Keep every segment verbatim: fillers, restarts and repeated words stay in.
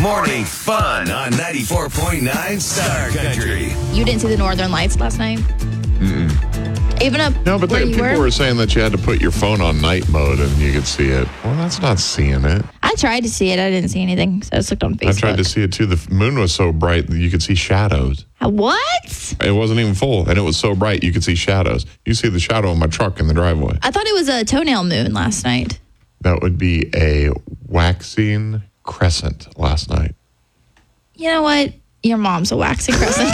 Morning fun on ninety-four point nine Star Country. You didn't see the Northern Lights last night? Mm-mm. Even up No, but where they, you people were? were saying that you had to put your phone on night mode and you could see it. Well, that's not seeing it. I tried to see it. I didn't see anything. So I just looked on Facebook. I tried to see it too. The moon was so bright that you could see shadows. Uh, What? It wasn't even full, and it was so bright you could see shadows. You see the shadow of my truck in the driveway. I thought it was a toenail moon last night. That would be a waxing crescent last night. You know what? Your mom's a waxing crescent.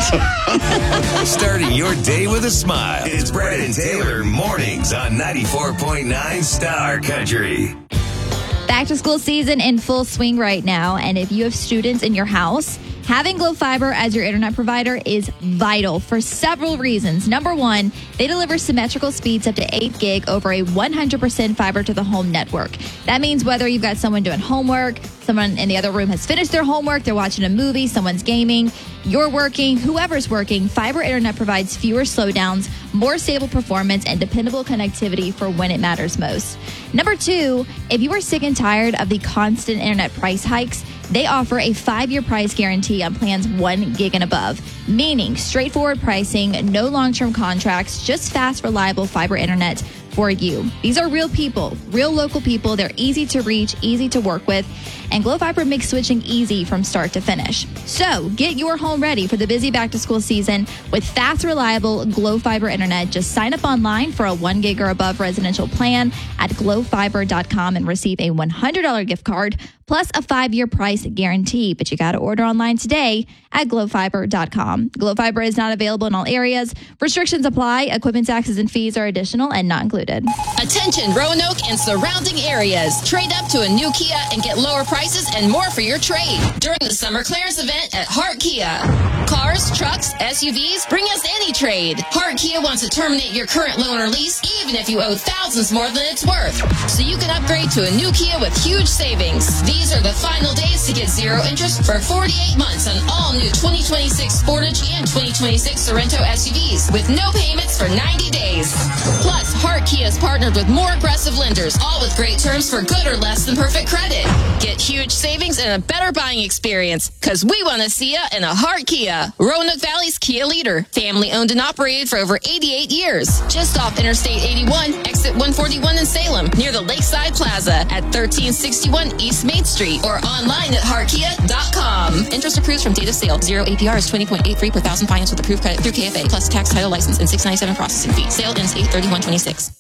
Starting your day with a smile. It's Brett and Taylor mornings on ninety-four point nine Star Country. Back to school season in full swing right now. And if you have students in your house, having Glow Fiber as your internet provider is vital for several reasons. Number one, they deliver symmetrical speeds up to eight gig over a one hundred percent fiber to the home network. That means whether you've got someone doing homework, someone in the other room has finished their homework, they're watching a movie, someone's gaming, you're working, whoever's working, fiber internet provides fewer slowdowns, more stable performance, and dependable connectivity for when it matters most. Number two, if you are sick and tired of the constant internet price hikes, they offer a five-year price guarantee on plans one gig and above, meaning straightforward pricing, no long-term contracts, just fast, reliable fiber internet for you. These are real people, real local people. They're easy to reach, easy to work with, and Glow Fiber makes switching easy from start to finish. So get your home ready for the busy back-to-school season with fast, reliable Glow Fiber internet. Just sign up online for a one gig or above residential plan at glow fiber dot com and receive a one hundred dollars gift card plus a five-year price guarantee. But you got to order online today at glow fiber dot com. Glow Fiber is not available in all areas. Restrictions apply. Equipment taxes and fees are additional and not included. Attention Roanoke and surrounding areas. Trade up to a new Kia and get lower prices and more for your trade during the summer clearance event at Hart Kia. Cars, trucks, S U Vs, bring us any trade. Hart Kia wants to terminate your current loan or lease even if you owe thousands more than it's worth. So you can upgrade to a new Kia with huge savings. These are the final days to get zero interest for forty-eight months on all new twenty twenty-six Sportage and twenty twenty-six Sorento S U Vs with no payments for ninety days. Plus, Hart Kia has partnered with more aggressive lenders, all with great terms for good or less than perfect credit. Get huge savings and a better buying experience, because we want to see you in a Hart Kia. Roanoke Valley's Kia leader. Family owned and operated for over eighty-eight years. Just off Interstate eighty-one, exit one forty-one in Salem, near the Lakeside Plaza at thirteen sixty-one East Main Street, or online at hart kia dot com. Interest accrues from date of sale. Zero A P R is twenty point eight three per thousand finance with approved credit through K F A, plus tax, title, license, and six ninety-seven processing fee. Sale ends eight thirty-one twenty-six.